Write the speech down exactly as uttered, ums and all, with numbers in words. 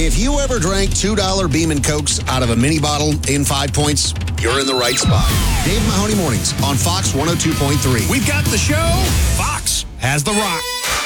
If you ever drank two dollar Beam and Cokes out of a mini bottle in Five Points, you're in the right spot. Dave Mahoney Mornings on Fox one oh two point three. We've got the show. Fox has the rock.